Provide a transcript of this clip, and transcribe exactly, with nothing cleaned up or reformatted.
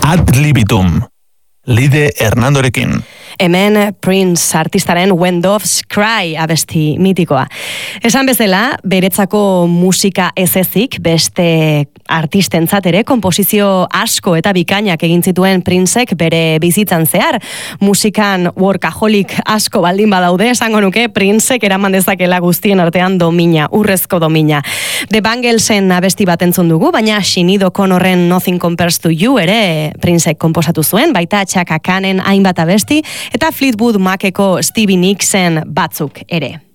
Ad libitum. Lide Hernandorekin. Hemen Prince artistaren When Doves Cry abesti mitikoa. Esan bezala, beretzako musika ez ezik, beste artistentzat ere, konposizio asko eta bikainak egin zituen Princek bere bizitzan zehar. Musikan workaholic asko baldin badaude, esango nuke Princek eraman dezakela guztien artean domina, urrezko domina. The Banglesen abesti bat entzun dugu, baina Sinead O'Connorren Nothing Compares to You ere Princek konposatu zuen, baita Chaka Khanen hainbat abesti, eta Fleetwood Maceko Stevie Nicksen batzuk ere.